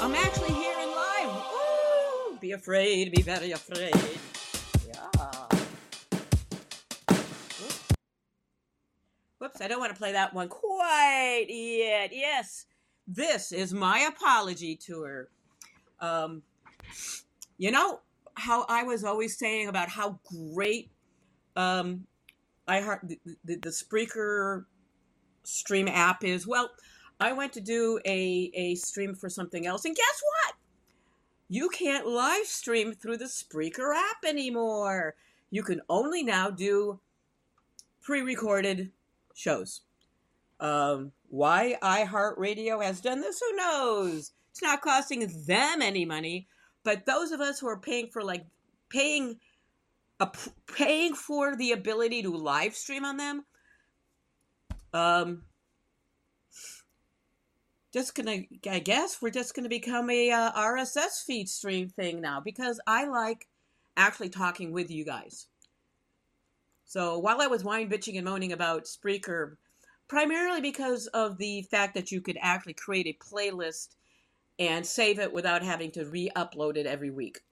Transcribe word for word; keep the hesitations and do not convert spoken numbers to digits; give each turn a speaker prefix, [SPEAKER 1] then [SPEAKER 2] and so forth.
[SPEAKER 1] I'm actually here in live. Woo! Be afraid, be very afraid. Yeah. Whoops, I don't want to play that one quite yet. Yes, this is my apology tour. Um, you know how I was always saying about how great um, I heart the, the, the Spreaker stream app is. Well, I went to do a, a stream for something else, and guess what? You can't live stream through the Spreaker app anymore. You can only now do pre-recorded shows. Um, why iHeartRadio has done this, who knows? It's not costing them any money, but those of us who are paying for like paying a, paying for the ability to live stream on them, um, just gonna, I guess we're just gonna become a uh, R S S feed stream thing now because I like actually talking with you guys. So while I was whine, bitching, and moaning about Spreaker, primarily because of the fact that you could actually create a playlist and save it without having to re-upload it every week.